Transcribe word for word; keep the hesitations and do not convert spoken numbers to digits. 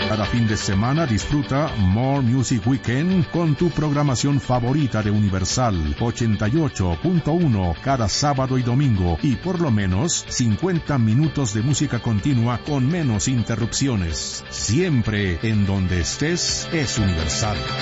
Cada fin de semana disfruta More Music Weekend con tu programación favorita de Universal ochenta y ocho punto uno cada sábado y domingo, y por lo menos cincuenta minutos de música continua con menos interrupciones. Siempre en donde estés es Universal.